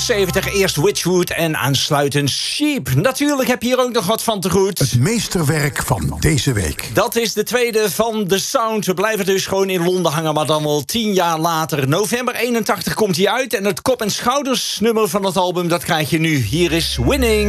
70, eerst Witchwood en aansluitend Sheep. Natuurlijk heb je hier ook nog wat van te goed. Het meesterwerk van deze week. Dat is de tweede van The Sound. We blijven dus gewoon in Londen hangen, maar dan wel 10 jaar later. November 81 komt hij uit en het kop- en schouders nummer van het album, dat krijg je nu. Hier is Winning.